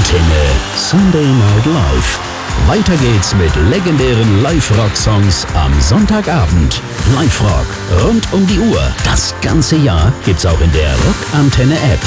Antenne Sunday Night Live. Weiter geht's mit legendären Live-Rock-Songs am Sonntagabend. Live-Rock rund um die Uhr. Das ganze Jahr gibt's auch in der Rock-Antenne-App.